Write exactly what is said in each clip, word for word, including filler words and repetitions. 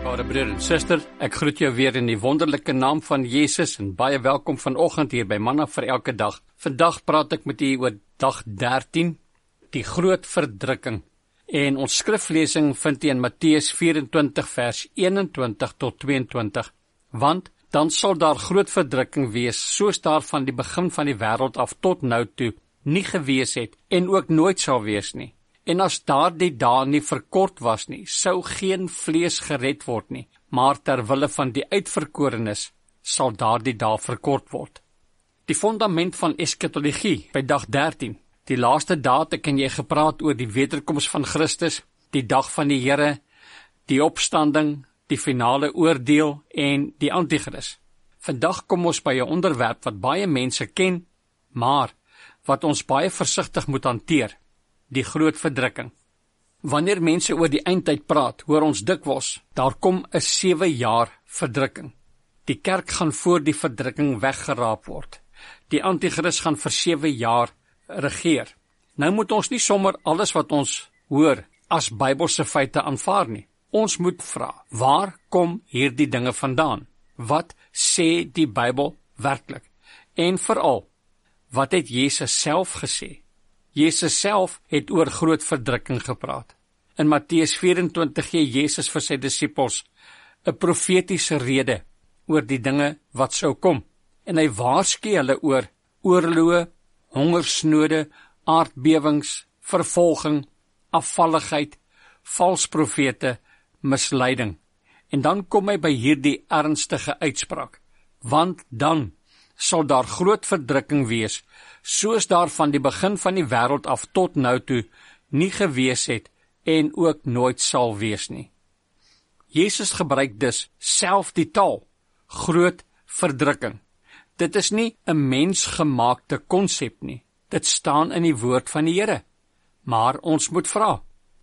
Kare broer en suster, ek groet jou weer in die wonderlike naam van Jesus en baie welkom vanoggend hier by Manna vir elke dag. Vandag praat ek met u oor dag dertien, die groot verdrukking. En ons skriflesing vind u in Matteus vyf-en-twintig vers een-en-twintig tot twee-en-twintig. Want dan sal daar groot verdrukking wees, soos daar van die begin van die wêreld af tot nou toe nie gewees het en ook nooit sal wees nie. En as daardie dae nie verkort was nie, sou geen vlees gered word nie, maar terwille van die uitverkorenes sal daardie dae verkort word. Die fundament van eskatologie by dag dertien. Die laaste dae het ek en jy gepraat oor die wederkoms van Christus, die dag van die Here, die opstanding, die finale oordeel en die anti-kris. Vandag kom ons by 'n onderwerp wat baie mense ken, maar wat ons baie versigtig moet hanteer. Die groot verdrukking. Wanneer mense oor die eindtyd praat, hoor ons dikwels, daar kom 'n sewe jaar verdrukking. Die kerk gaan voor die verdrukking weggeraap word. Die anti-kris gaan vir sewe jaar regeer. Nou moet ons nie sommer alles wat ons hoor as Bybelse feite aanvaar nie. Ons moet vra, waar kom hierdie dinge vandaan? Wat sê die Bybel werklik? En veral, wat het Jesus self gesê? Jesus self het oor groot verdrukking gepraat. In Matteus vyf-en-twintig gee Jesus vir sy disippels 'n profetiese rede oor die dinge wat sou kom. En hy waarsku hulle oor oorloë, hongersnode, aardbewings, vervolging, afvalligheid, valsprofete, misleiding. En dan kom hy by hierdie ernstige uitspraak. Want dan sal daar groot verdrukking wees, soos daar van die begin van die wêreld af tot nou toe nie gewees het en ook nooit sal wees nie. Jesus gebruik dus self die taal, groot verdrukking. Dit is nie 'n mensgemaakte konsep nie, dit staan in die woord van die Here. Maar ons moet vra,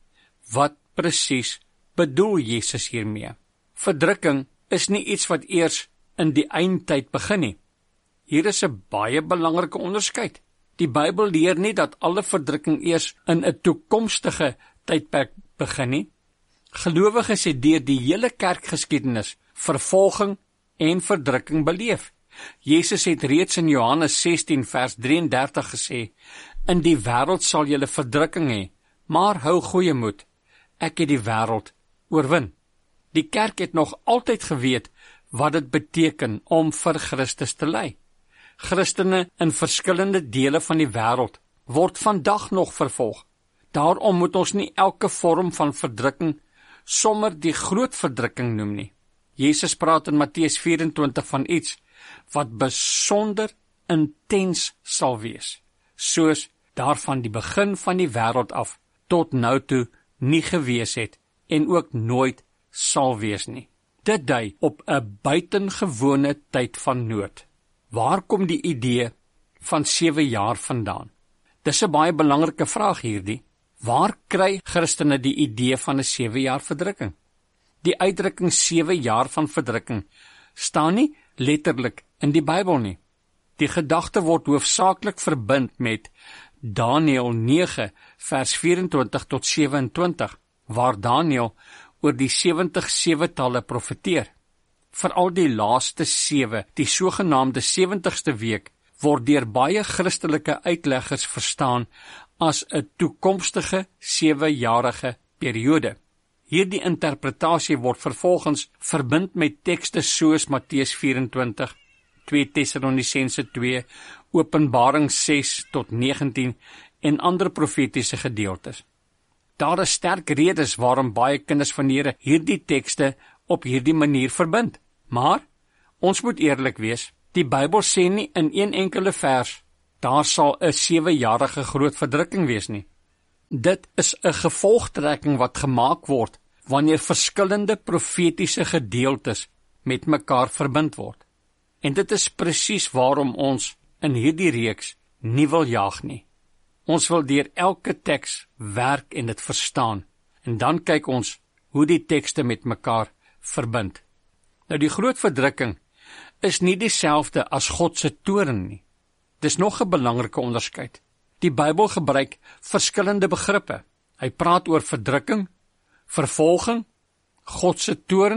wat presies bedoel Jesus hiermee? Verdrukking is nie iets wat eers in die eindtyd begin nie. Hier is 'n baie belangrike onderskeid. Die Bybel leer nie dat alle verdrukking eers in 'n toekomstige tydperk begin nie. Gelowiges het deur die hele kerkgeskiedenis vervolging en verdrukking beleef. Jesus het reeds in Johannes sestien vers drieëndertig gesê, in die wêreld sal julle verdrukking hê, maar hou goeie moed, ek het die wêreld oorwin. Die kerk het nog altyd geweet wat dit beteken om vir Christus te ly. Christene in verskillende dele van die wêreld word vandag nog vervolg. Daarom moet ons nie elke vorm van verdrukking sommer die groot verdrukking noem nie. Jesus praat in Matteus vyf-en-twintig van iets wat besonder intens sal wees, soos daarvan die begin van die wêreld af tot nou toe nie gewees het en ook nooit sal wees nie. Dit dui op 'n buitengewone tyd van nood. Waar kom die idee van sewe jaar vandaan? Dis 'n baie belangrike vraag hierdie. Waar kry Christene die idee van 'n sewe jaar verdrukking? Die uitdrukking sewe jaar van verdrukking staan nie letterlik in die Bybel nie. Die gedagte word hoofsaaklik verbind met Daniël nege vers vyf-en-twintig tot sewe-en-twintig, waar Daniël oor die sewentig sewetalle profeteer. Veral die laaste sewe, die sogenaamde sewentigste week, word deur baie Christelike uitleggers verstaan as 'n toekomstige sewejarige periode. Hierdie interpretasie word vervolgens verbind met tekste soos Matteus vyf-en-twintig, twee Tessalonisense twee, Openbaring ses tot negentien en ander profetiese gedeeltes. Daar is sterk redes waarom baie kinders van die Here hierdie tekste op hierdie manier verbind. Maar, ons moet eerlik wees, die Bybel sê nie in een enkele vers, daar sal 'n sewejarige groot verdrukking wees nie. Dit is 'n gevolgtrekking wat gemaak word, wanneer verskillende profetiese gedeeltes met mekaar verbind word. En dit is presies waarom ons in hierdie reeks nie wil jaag nie. Ons wil deur elke teks werk en dit verstaan, en dan kyk ons hoe die tekste met mekaar verbind. Nou die groot verdrukking is nie dieselfde as God se toorn nie. Dis nog 'n belangrike onderskeid. Die Bybel gebruik verskillende begrippe. Hy praat oor verdrukking, vervolging, God se toorn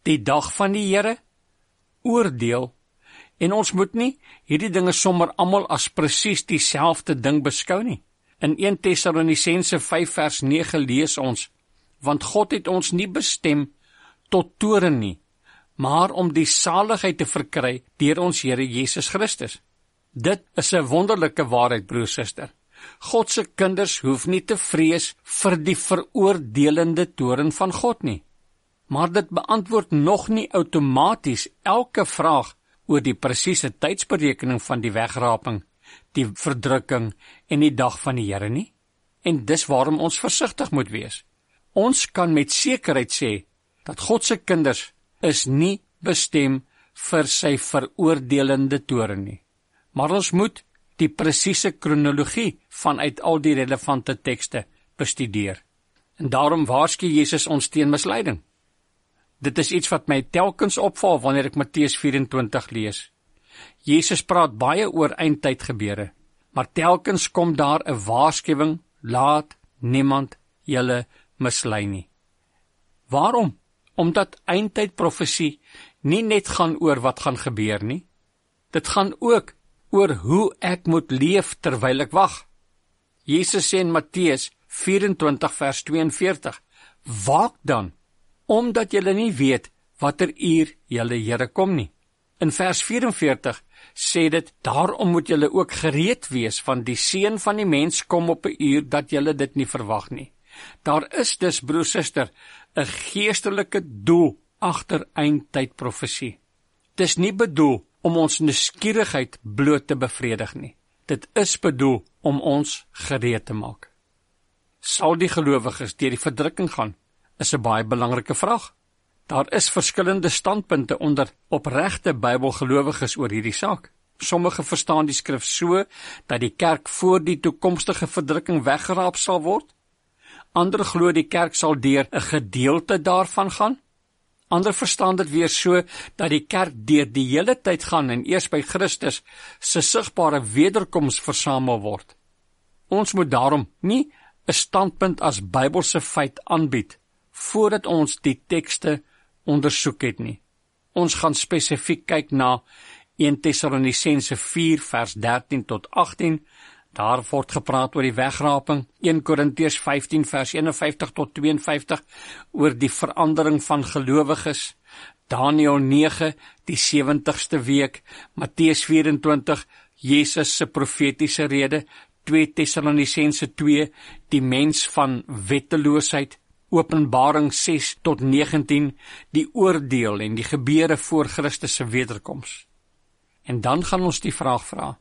die dag van die Here, oordeel, en ons moet nie hierdie dinge sommer almal as presies dieselfde ding beskou nie. In Eerste Tessalonisense vyf vers nege lees ons, want God het ons nie bestem tot toorn nie, maar om die saligheid te verkry deur ons Here Jesus Christus. Dit is 'n wonderlike waarheid, broer, suster. God se kinders hoef nie te vrees vir die veroordelende toorn van God nie. Maar dit beantwoord nog nie outomaties elke vraag oor die presiese tydsberekening van die wegraping, die verdrukking en die dag van die Here nie. En dis waarom ons versigtig moet wees. Ons kan met sekerheid sê dat God se kinders is nie bestem vir sy veroordelende toorn nie. Maar ons moet die presiese kronologie vanuit al die relevante tekste bestudeer. En daarom waarsku Jesus ons teen misleiding. Dit is iets wat my telkens opval wanneer ek Matteus vyf-en-twintig lees. Jesus praat baie oor eindtyd gebeure, maar telkens kom daar 'n waarskuwing, laat niemand julle mislei nie. Waarom? Omdat eindtyd profesie nie net gaan oor wat gaan gebeur nie. Dit gaan ook oor hoe ek moet leef terwyl ek wag. Jesus sê in Matteus vyf-en-twintig vers twee-en-veertig, waak dan, omdat julle nie weet watter uur julle Here kom nie. In vers vyf-en-veertig sê dit, daarom moet julle ook gereed wees, want die seun van die mens kom op 'n uur dat julle dit nie verwag nie. Daar is dus, broer, suster, 'n geestelike doel agter eindtyd profesie. Dit is nie bedoel om ons nuuskierigheid bloot te bevredig nie. Dit is bedoel om ons gereed te maak. Sal die gelowiges deur die verdrukking gaan, is 'n baie belangrike vraag. Daar is verskillende standpunte onder opregte Bybelgelowiges oor hierdie saak. Sommige verstaan die skrif so, dat die kerk voor die toekomstige verdrukking weggeraap sal word. Ander glo die kerk sal deur 'n gedeelte daarvan gaan. Ander verstaan dit weer so, dat die kerk deur die hele tyd gaan en eers by Christus se sigbare wederkoms versamel word. Ons moet daarom nie 'n standpunt as Bybelse feit aanbied, voordat ons die tekste ondersoek het nie. Ons gaan spesifiek kyk na Eerste Tessalonisense vier vers dertien tot agttien, daar word gepraat oor die wegraping, Eerste Korintiërs vyftien vers een-en-vyftig tot twee-en-vyftig, oor die verandering van gelowiges, Daniël nege, die sewentigste week, Matteus vyf-en-twintig, Jesus se profetiese rede, Tweede Tessalonisense twee, die mens van wetteloosheid, Openbaring ses tot negentien, die oordeel en die gebeure voor Christus se wederkoms. En dan gaan ons die vraag vra,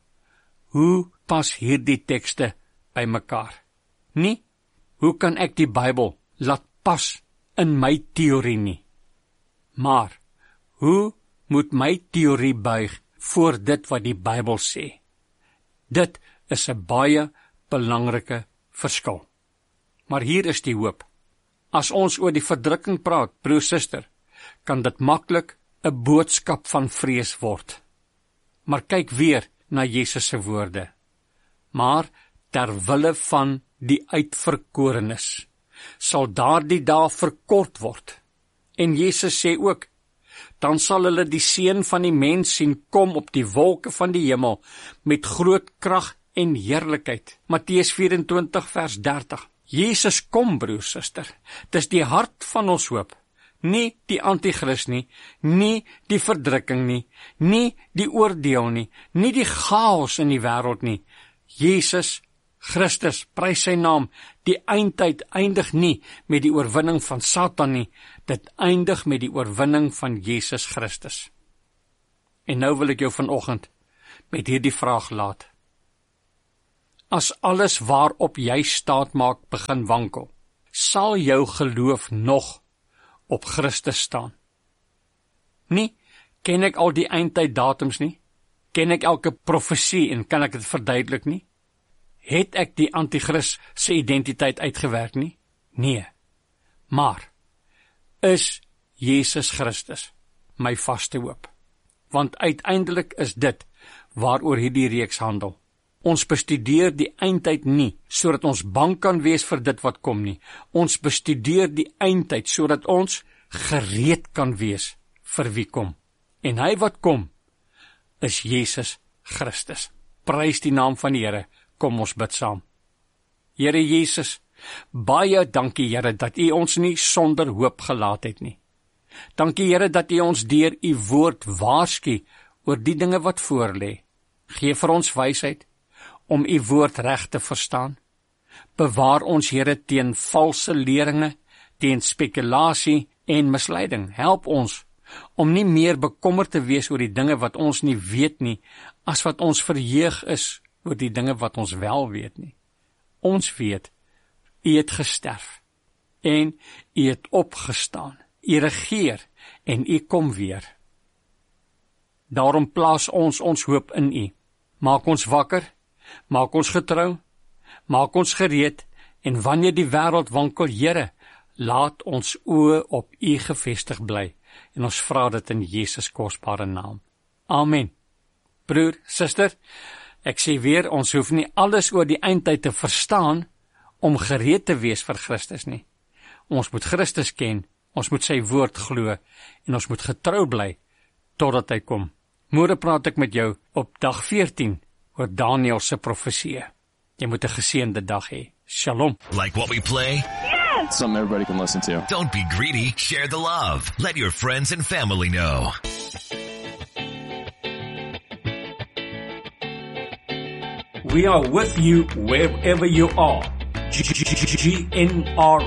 hoe pas hierdie tekste by mekaar? Nie, hoe kan ek die Bybel laat pas in my teorie nie? Maar, hoe moet my teorie buig voor dit wat die Bybel sê? Dit is 'n baie belangrike verskil. Maar hier is die hoop. As ons oor die verdrukking praat, broer, suster, kan dit maklik 'n boodskap van vrees word. Maar kyk weer na Jesus se woorde. Maar ter wille van die uitverkorenes sal daardie dae verkort word. En Jesus sê ook, dan sal hulle die seun van die mens sien kom op die wolke van die hemel met groot krag en heerlikheid. Matteus vyf-en-twintig vers dertig. Jesus kom, broer, suster. Dis die hart van ons hoop. Nie die antichrist nie, nie die verdrukking nie, nie die oordeel nie, nie die chaos in die wêreld nie. Jesus Christus, prys sy naam, die eindtyd eindig nie met die oorwinning van Satan nie, dit eindig met die oorwinning van Jesus Christus. En nou wil ek jou vanoggend met hierdie vraag laat. As alles waarop jy staat maak begin wankel, sal jou geloof nog op Christus staan? Nie, ken ek al die eindtyd datums nie? Ken ek elke profesie en kan ek dit verduidelik nie? Het ek die antichrist se identiteit uitgewerk nie? Nee. Maar, is Jesus Christus my vaste hoop? Want uiteindelik is dit waaroor hierdie reeks handel. Ons bestudeer die eindtyd nie, sodat ons bang kan wees vir dit wat kom nie. Ons bestudeer die eindtyd, sodat ons gereed kan wees vir wie kom. En hy wat kom, is Jesus Christus. Prys die naam van die Here. Kom ons bid saam. Here Jesus, baie dankie Here dat U ons nie sonder hoop gelaat het nie. Dankie Here dat U ons deur U woord waarsku oor die dinge wat voorlê. Gee vir ons wysheid om U woord reg te verstaan. Bewaar ons Here teen valse leringe, teen spekulasie en misleiding. Help ons om nie meer bekommerd te wees oor die dinge wat ons nie weet nie, as wat ons verheug is oor die dinge wat ons wel weet nie. Ons weet, U het gesterf en U het opgestaan. U regeer en U kom weer. Daarom plaas ons ons hoop in U. Maak ons wakker, maak ons getrou, maak ons gereed, en wanneer die wêreld wankel, Here, laat ons oë op U gefestig bly, en ons vra dit in Jesus kosbare naam. Amen. Broer, suster, ek sê weer, ons hoef nie alles oor die eindtyd te verstaan om gereed te wees vir Christus nie. Ons moet Christus ken, ons moet sy woord glo, en ons moet getrou bly totdat hy kom. Môre praat ek met jou op dag veertien oor Daniël se profeseë. Jy moet 'n geseënde dag hê. Shalom. Like what we play? Yes! Something everybody can listen to. Don't be greedy. Share the love. Let your friends and family know. We are with you wherever you are. G N R